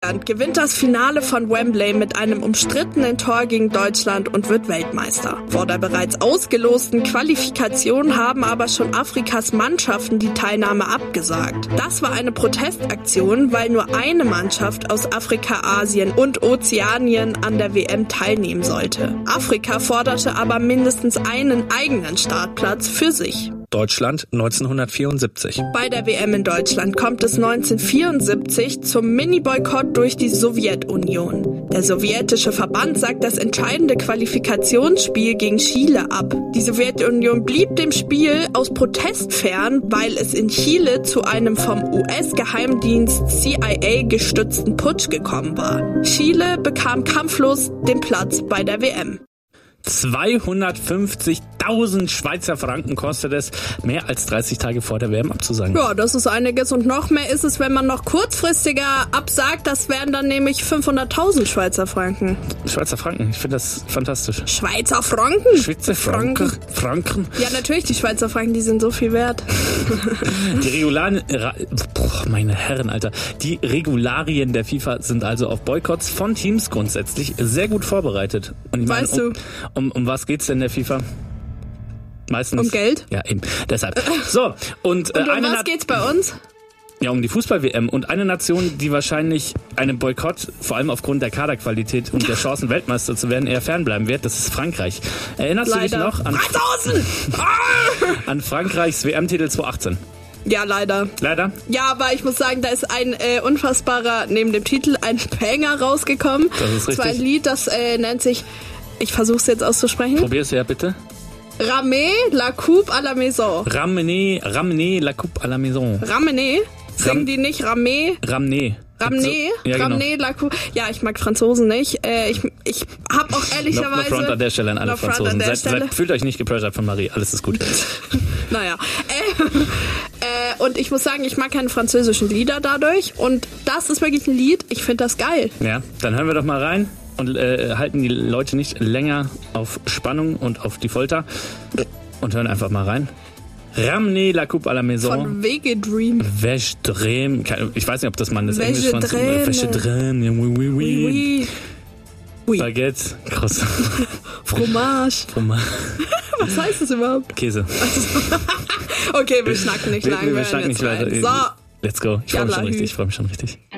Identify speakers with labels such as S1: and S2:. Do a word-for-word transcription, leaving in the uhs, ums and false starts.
S1: England gewinnt das Finale von Wembley mit einem umstrittenen Tor gegen Deutschland und wird Weltmeister. Vor der bereits ausgelosten Qualifikation haben aber schon Afrikas Mannschaften die Teilnahme abgesagt. Das war eine Protestaktion, weil nur eine Mannschaft aus Afrika, Asien und Ozeanien an der W M teilnehmen sollte. Afrika forderte aber mindestens einen eigenen Startplatz für sich.
S2: Deutschland neunzehnhundertvierundsiebzig.
S1: Bei der W M in Deutschland kommt es neunzehnhundertvierundsiebzig zum Mini-Boykott durch die Sowjetunion. Der sowjetische Verband sagt das entscheidende Qualifikationsspiel gegen Chile ab. Die Sowjetunion blieb dem Spiel aus Protest fern, weil es in Chile zu einem vom U S-Geheimdienst C I A gestützten Putsch gekommen war. Chile bekam kampflos den Platz bei der W M.
S2: zweihundertfünfzigtausend Schweizer Franken kostet es, mehr als dreißig Tage vor der W M abzusagen.
S1: Ja, das ist einiges und noch mehr ist es, wenn man noch kurzfristiger absagt. Das wären dann nämlich fünfhunderttausend Schweizer Franken.
S2: Schweizer Franken, ich finde das fantastisch.
S1: Schweizer Franken?
S2: Schweizer Franken? Franken?
S1: Ja, natürlich, die Schweizer Franken, die sind so viel wert.
S2: Die Regularien, boah, meine Herren, Alter. Die Regularien der FIFA sind also auf Boykotts von Teams grundsätzlich sehr gut vorbereitet. Und ich meine,
S1: weißt du?
S2: Um, um was geht's denn in der FIFA? Meistens.
S1: Um Geld?
S2: Ja, eben. Deshalb. So, und, äh,
S1: und um
S2: eine
S1: was
S2: Na-
S1: geht's bei uns?
S2: Ja, um die Fußball-W M. Und eine Nation, die wahrscheinlich einem Boykott, vor allem aufgrund der Kaderqualität und der Chancen, Weltmeister zu werden, eher fernbleiben wird, das ist Frankreich. Erinnerst
S1: Leider.
S2: du dich noch an, an Frankreichs W M-Titel zweitausendachtzehn?
S1: Ja, leider.
S2: Leider?
S1: Ja, aber ich muss sagen, da ist ein äh, unfassbarer, neben dem Titel, ein Banger rausgekommen.
S2: Das ist richtig.
S1: Das war ein Lied, das äh, nennt sich, ich versuch's jetzt auszusprechen.
S2: Probier's ja bitte.
S1: Ramenez la coupe à la maison.
S2: Ramenez, ramenez la coupe à la maison.
S1: Ramenez? Singen
S2: Ram-
S1: die nicht Ramenez?
S2: Ramenez.
S1: Ramenez?
S2: Ja, genau.
S1: Ramenez la coupe. Ja, ich mag Franzosen nicht. Äh, ich ich hab auch ehrlicherweise...
S2: No, no front an der Stelle an alle
S1: no front
S2: Franzosen.
S1: an der
S2: Seid,
S1: Stelle.
S2: seid, fühlt euch nicht gepressured von Marie. Alles ist gut.
S1: Naja. Äh, äh, und ich muss sagen, ich mag keine französischen Lieder dadurch. Und das ist wirklich ein Lied, ich finde das geil.
S2: Ja, dann hören wir doch mal rein und äh, halten die Leute nicht länger auf Spannung und auf die Folter und hören einfach mal rein. Ramenez la coupe à la maison.
S1: Von Wege Dream.
S2: Wäsche drehen. Ich weiß nicht, ob das man das
S1: Wäsche
S2: Englisch von
S1: drehen.
S2: Wäsche drehen. Oui, oui, oui.
S1: Oui, oui. Oui.
S2: Baguette. Croissant.
S1: Fromage.
S2: Fromage.
S1: Was heißt das überhaupt?
S2: Käse.
S1: Okay, wir schnacken nicht
S2: Wir,
S1: lang.
S2: wir, wir
S1: hören
S2: schnacken
S1: jetzt
S2: nicht weiter.
S1: rein. So.
S2: Let's go. Ich freue mich
S1: Yalla,
S2: schon richtig.
S1: hü.
S2: Ich freue mich schon richtig.